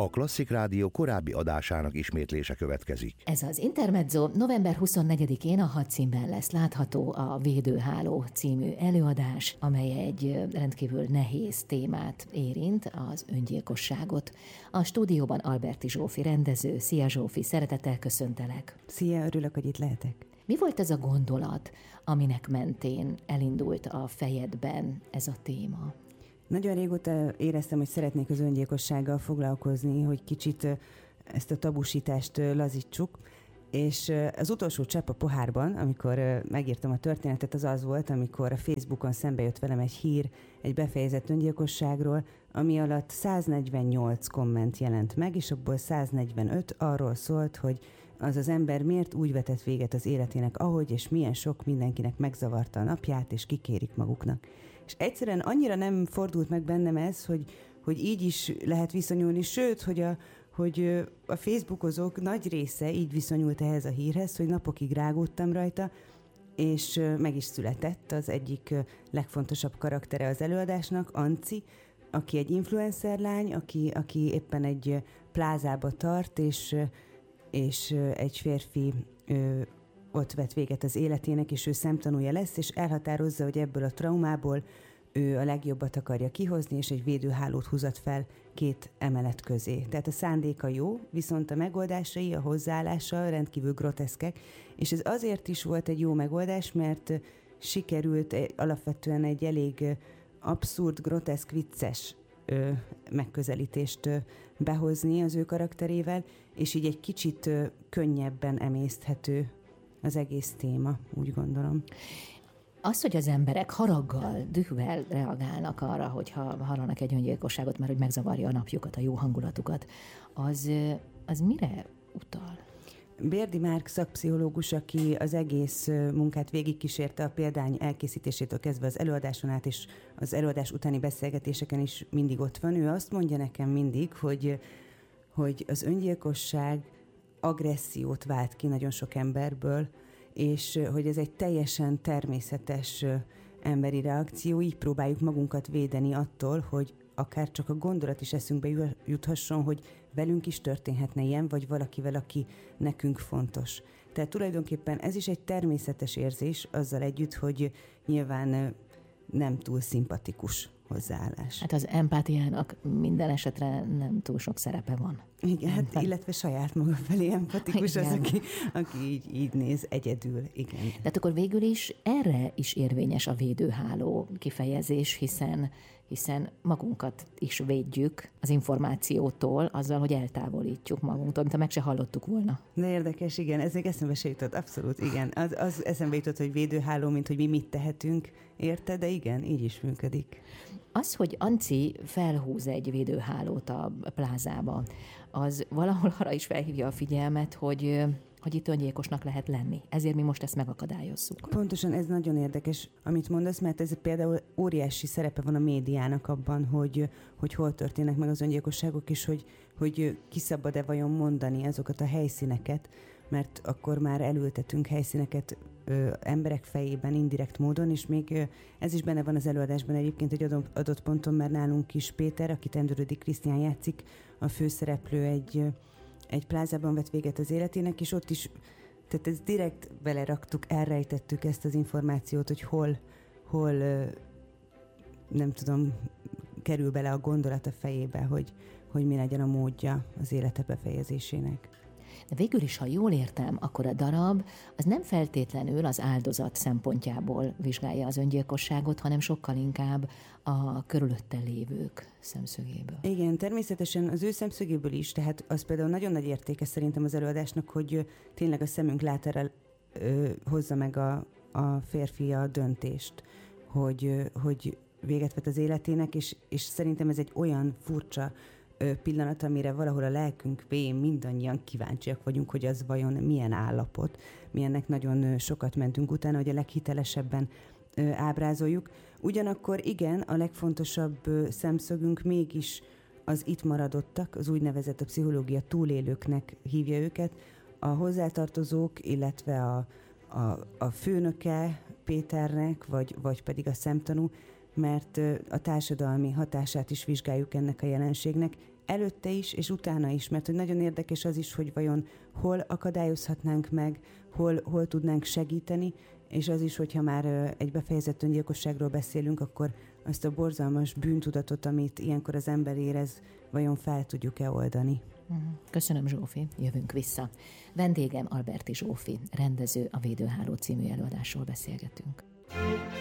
A Klasszik Rádió korábbi adásának ismétlése következik. Ez az Intermezzo november 24-én a Hadszínben lesz látható a Védőháló című előadás, amely egy rendkívül nehéz témát érint, az öngyilkosságot. A stúdióban Alberti Zsófi rendező. Szia Zsófi, szeretettel köszöntelek. Szia, örülök, hogy itt lehetek. Mi volt ez a gondolat, aminek mentén elindult a fejedben ez a téma? Nagyon régóta éreztem, hogy szeretnék az öngyilkossággal foglalkozni, hogy kicsit ezt a tabusítást lazítsuk, és az utolsó csepp a pohárban, amikor megírtam a történetet, az volt, amikor a Facebookon szembe jött velem egy hír egy befejezett öngyilkosságról, ami alatt 148 komment jelent meg, és abból 145 arról szólt, hogy az az ember miért úgy vetett véget az életének, ahogy, és milyen sok mindenkinek megzavarta a napját, és kikérik maguknak. És egyszerűen annyira nem fordult meg bennem ez, hogy így is lehet viszonyulni, sőt, hogy a Facebookozók nagy része így viszonyult ehhez a hírhez, hogy napokig rágódtam rajta, és meg is született az egyik legfontosabb karaktere az előadásnak, Anci, aki egy influencer lány, aki éppen egy plázába tart, és egy férfi ott vet véget az életének, és ő szemtanúja lesz, és elhatározza, hogy ebből a traumából ő a legjobbat akarja kihozni, és egy védőhálót húzat fel 2 emelet közé. Tehát a szándéka jó, viszont a megoldásai, a hozzáállása rendkívül groteszkek, és ez azért is volt egy jó megoldás, mert sikerült alapvetően egy elég abszurd, groteszk, vicces megközelítést behozni az ő karakterével, és így egy kicsit könnyebben emészthető az egész téma, úgy gondolom. Az, hogy az emberek haraggal, dühvel reagálnak arra, hogyha hallanak egy öngyilkosságot, mert hogy megzavarja a napjukat, a jó hangulatukat, az mire utal? Bérdi Márk szakpszichológus, aki az egész munkát végigkísérte a példány elkészítésétől kezdve az előadáson át, és az előadás utáni beszélgetéseken is mindig ott van. Ő azt mondja nekem mindig, hogy az öngyilkosság agressziót vált ki nagyon sok emberből, és hogy ez egy teljesen természetes emberi reakció, így próbáljuk magunkat védeni attól, hogy akár csak a gondolat is eszünkbe juthasson, hogy velünk is történhetne ilyen, vagy valakivel, aki nekünk fontos. Tehát tulajdonképpen ez is egy természetes érzés, azzal együtt, hogy nyilván nem túl szimpatikus hozzáállás. Hát az empátiának minden esetre nem túl sok szerepe van. Igen, hát, illetve saját maga felé empatikus az, aki így néz egyedül. Igen. De hát akkor végül is erre is érvényes a védőháló kifejezés, hiszen magunkat is védjük az információtól, azzal, hogy eltávolítjuk magunktól, mint ha meg se hallottuk volna. De érdekes, igen, ez még eszembe se jutott, abszolút, igen. Az eszembe jutott, hogy védőháló, mint hogy mi mit tehetünk érte, de igen, így is működik. Az, hogy Anci felhúz egy védőhálót a plázába, az valahol arra is felhívja a figyelmet, hogy itt öngyilkosnak lehet lenni. Ezért mi most ezt megakadályozzuk. Pontosan ez nagyon érdekes, amit mondasz, mert ez például óriási szerepe van a médiának abban, hogy hol történnek meg az öngyilkosságok, és hogy ki szabad-e vajon mondani azokat a helyszíneket, mert akkor már elültetünk helyszíneket emberek fejében indirekt módon, és még ez is benne van az előadásban egyébként egy adott ponton, mert nálunk is Péter, akit Endürödi Krisztián játszik, a főszereplő egy plázában vett véget az életének, és ott is, tehát ezt direkt beleraktuk, elrejtettük ezt az információt, hogy hol nem tudom, kerül bele a gondolat a fejébe, hogy mi legyen a módja az élete befejezésének. De végül is, ha jól értem, akkor a darab az nem feltétlenül az áldozat szempontjából vizsgálja az öngyilkosságot, hanem sokkal inkább a körülötte lévők szemszögéből. Igen, természetesen az ő szemszögéből is, tehát az például nagyon nagy értéke szerintem az előadásnak, hogy tényleg a szemünk látára hozza meg a férfi a döntést, hogy véget vet az életének, és szerintem ez egy olyan furcsa pillanat, amire valahol a lelkünk véjén mindannyian kíváncsiak vagyunk, hogy az vajon milyen állapot. Mi ennek nagyon sokat mentünk utána, hogy a leghitelesebben ábrázoljuk. Ugyanakkor igen, a legfontosabb szemszögünk mégis az itt maradottak, az úgynevezett a pszichológia túlélőknek hívja őket, a hozzátartozók, illetve a főnöke Péternek, vagy pedig a szemtanú, mert a társadalmi hatását is vizsgáljuk ennek a jelenségnek, előtte is, és utána is, mert hogy nagyon érdekes az is, hogy vajon hol akadályozhatnánk meg, hol tudnánk segíteni, és az is, hogyha már egy befejezett öngyilkosságról beszélünk, akkor azt a borzalmas bűntudatot, amit ilyenkor az ember érez, vajon fel tudjuk-e oldani. Köszönöm, Zsófi, jövünk vissza. Vendégem Alberti Zsófi, rendező, a Védőháló című előadásról beszélgetünk.